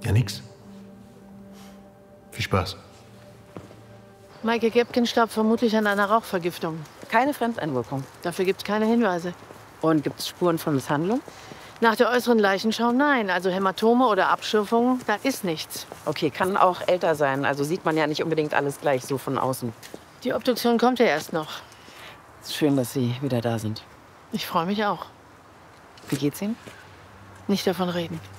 Ja, nix. Viel Spaß. Maike Gebken starb vermutlich an einer Rauchvergiftung. Keine Fremdeinwirkung. Dafür gibt es keine Hinweise. Und gibt es Spuren von Misshandlung? Nach der äußeren Leichenschau nein. Also Hämatome oder Abschürfungen, da ist nichts. Okay, kann auch älter sein. Also sieht man ja nicht unbedingt alles gleich so von außen. Die Obduktion kommt ja erst noch. Ist schön, dass Sie wieder da sind. Ich freue mich auch. Wie geht's Ihnen? Nicht davon reden.